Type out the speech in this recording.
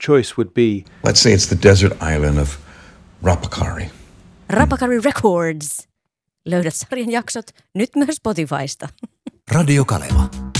choice would be? Let's say it's the desert island of Rapakari. Rapakari Records. Löydät sarjan jaksot nyt myös Spotifysta. Radio Kaleva.